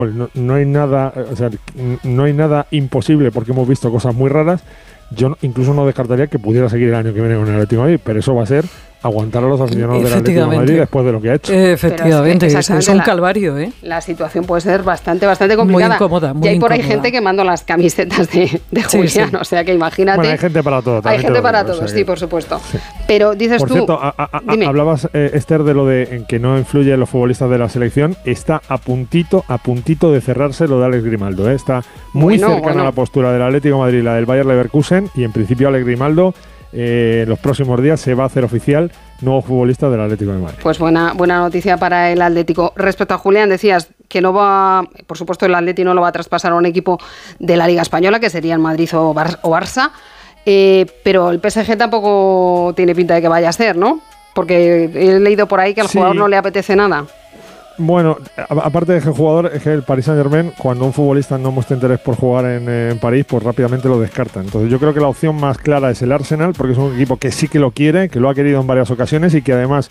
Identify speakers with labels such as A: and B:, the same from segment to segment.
A: no hay nada, o sea, no hay nada imposible porque hemos visto cosas muy raras. Yo incluso no descartaría que pudiera seguir el año que viene con el Atlético de Madrid, pero eso va a ser aguantar a los aficionados del Atlético de Madrid después de lo que ha hecho.
B: Efectivamente, es un calvario, ¿eh?
C: La situación puede ser bastante complicada.
B: Muy incómoda, muy
C: y hay por ahí
B: incómoda.
C: gente quemando las camisetas de Julián, sí. O sea que imagínate.
A: Bueno, hay gente para todo.
C: Hay gente para todo, sí, por supuesto. Sí. Pero dices
A: por
C: tú...
A: Por cierto, hablabas, Esther, de lo de en que no influye en los futbolistas de la selección. Está a puntito de cerrarse lo de Alex Grimaldo, ¿eh? Está muy cercana a la postura del Atlético de Madrid y la del Bayer Leverkusen, y en principio Alex Grimaldo en los próximos días se va a hacer oficial nuevo futbolista del Atlético de Madrid.
C: Pues buena noticia para el Atlético. Respecto a Julián, decías que no va, por supuesto el Atlético no lo va a traspasar a un equipo de la Liga Española, que sería el Madrid o Barça, pero el PSG tampoco tiene pinta de que vaya a ser, ¿no? Porque he leído por ahí que al jugador no le apetece nada.
A: Bueno, aparte de que el jugador, es que el Paris Saint-Germain, cuando un futbolista no muestra interés por jugar en París, pues rápidamente lo descarta. Entonces yo creo que la opción más clara es el Arsenal, porque es un equipo que sí que lo quiere, que lo ha querido en varias ocasiones y que además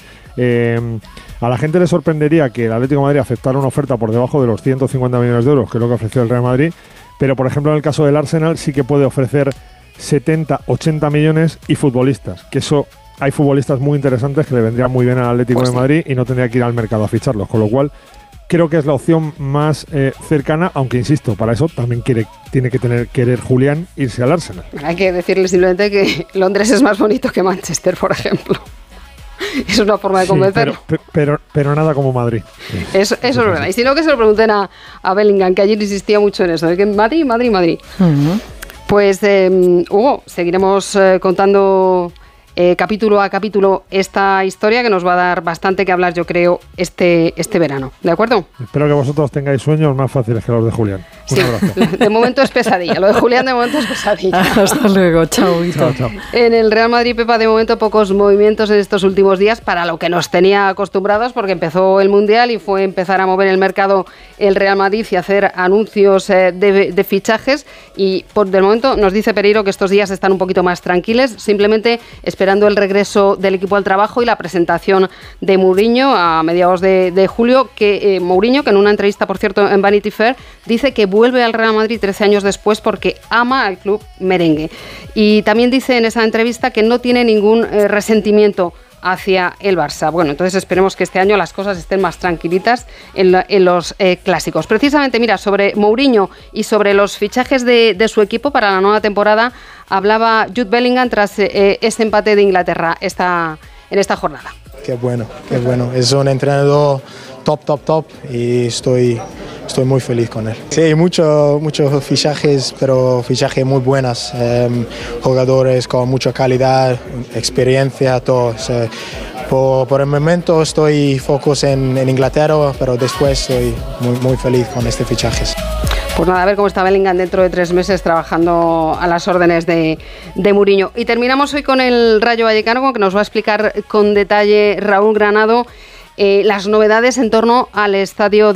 A: a la gente le sorprendería que el Atlético de Madrid aceptara una oferta por debajo de los 150 millones de euros, que es lo que ofreció el Real Madrid, pero por ejemplo en el caso del Arsenal sí que puede ofrecer 70, 80 millones y futbolistas, que eso... Hay futbolistas muy interesantes que le vendrían muy bien al Atlético de Madrid y no tendría que ir al mercado a ficharlos, con lo cual creo que es la opción más cercana, aunque insisto, para eso también tiene que querer Julián irse al Arsenal.
C: Hay que decirle simplemente que Londres es más bonito que Manchester, por ejemplo. Es una forma de convencerlo.
A: Pero nada como Madrid.
C: Eso es verdad. Y si no, que se lo pregunten a Bellingham, que ayer insistía mucho en eso, de que Madrid. Uh-huh. Pues, Hugo, seguiremos contando... capítulo a capítulo esta historia que nos va a dar bastante que hablar, yo creo, este verano. ¿De acuerdo?
A: Espero que vosotros tengáis sueños más fáciles que los de Julián.
C: Sí, de momento es pesadilla. Lo de Julián de momento es pesadilla.
B: Hasta luego, chao.
C: En el Real Madrid, Pepa, de momento pocos movimientos en estos últimos días para lo que nos tenía acostumbrados, porque empezó el Mundial y fue empezar a mover el mercado el Real Madrid y hacer anuncios de fichajes. Y del momento nos dice Pereiro que estos días están un poquito más tranquiles, simplemente esperando el regreso del equipo al trabajo y la presentación de Mourinho a mediados de julio, que Mourinho, que en una entrevista, por cierto, en Vanity Fair, dice que vuelve al Real Madrid 13 años después porque ama al club merengue. Y también dice en esa entrevista que no tiene ningún resentimiento hacia el Barça. Bueno, entonces esperemos que este año las cosas estén más tranquilitas en los clásicos. Precisamente, mira, sobre Mourinho y sobre los fichajes de su equipo para la nueva temporada, hablaba Jude Bellingham tras este empate de Inglaterra en esta jornada.
D: Qué bueno. Es un entrenador top y estoy muy feliz con él. Sí, muchos fichajes, pero fichajes muy buenas. Jugadores con mucha calidad, experiencia, todo. Por el momento estoy focus en Inglaterra, pero después estoy muy feliz con este fichaje.
C: Pues nada, a ver cómo está Bellingham dentro de 3 meses trabajando a las órdenes de Mourinho. Y terminamos hoy con el Rayo Vallecano, que nos va a explicar con detalle Raúl Granado las novedades en torno al estadio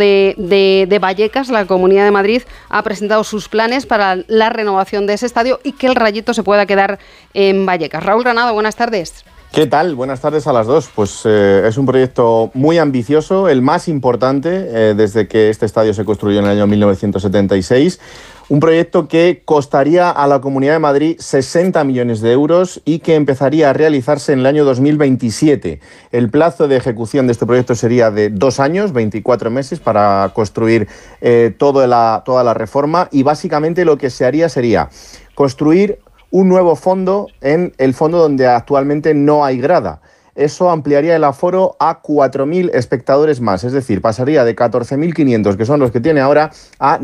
C: de Vallecas. La Comunidad de Madrid ha presentado sus planes para la renovación de ese estadio y que el Rayito se pueda quedar en Vallecas. Raúl Granado, buenas tardes.
E: ¿Qué tal? Buenas tardes a las dos. Pues es un proyecto muy ambicioso, el más importante desde que este estadio se construyó en el año 1976. Un proyecto que costaría a la Comunidad de Madrid 60 millones de euros y que empezaría a realizarse en el año 2027. El plazo de ejecución de este proyecto sería de 2 años, 24 meses, para construir toda la reforma, y básicamente lo que se haría sería construir un nuevo fondo en el fondo donde actualmente no hay grada. Eso ampliaría el aforo a 4.000 espectadores más, es decir, pasaría de 14.500, que son los que tiene ahora, a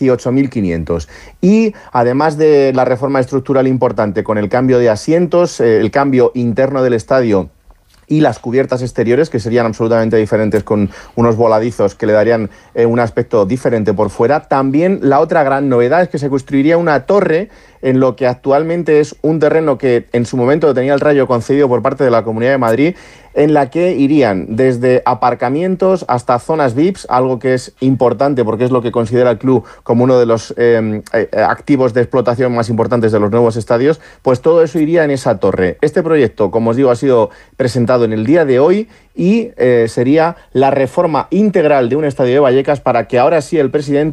E: 18.500. Y además de la reforma estructural importante con el cambio de asientos, el cambio interno del estadio y las cubiertas exteriores, que serían absolutamente diferentes, con unos voladizos que le darían un aspecto diferente por fuera. También la otra gran novedad es que se construiría una torre en lo que actualmente es un terreno que en su momento tenía el Rayo concedido por parte de la Comunidad de Madrid, en la que irían desde aparcamientos hasta zonas VIPs, algo que es importante porque es lo que considera el club como uno de los activos de explotación más importantes de los nuevos estadios, pues todo eso iría en esa torre. Este proyecto, como os digo, ha sido presentado en el día de hoy y sería la reforma integral de un estadio de Vallecas para que ahora sí el presidente